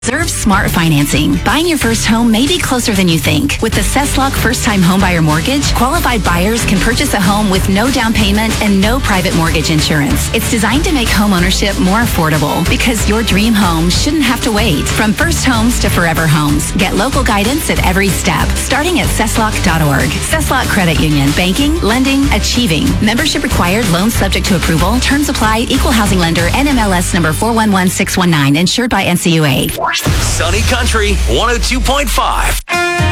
Reserve smart financing. Buying your first home may be closer than you think. With the Cesslock first-time homebuyer mortgage, qualified buyers can purchase a home with no down payment and no private mortgage insurance. It's designed to make home ownership more affordable because your dream home shouldn't have to wait. From first homes to forever homes, get local guidance at every step, starting at Cesslock.org. Cesslock Credit Union. Banking, lending, achieving. Membership required. Loans subject to approval. Terms apply. Equal housing lender. NMLS number 411619. Insured by NCUA. Sunny Country 102.5.